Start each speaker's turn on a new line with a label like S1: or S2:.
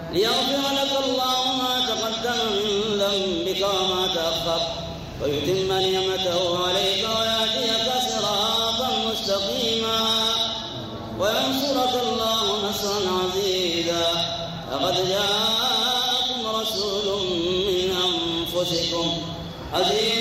S1: ليغفر لك الله ما تقدم من ذنبك وما تأخر ويتم نعمته عليك ويهديك صراطا مستقيما وينصرك الله نصرا عزيزا. لقد جاءكم رسول من أنفسكم عزيز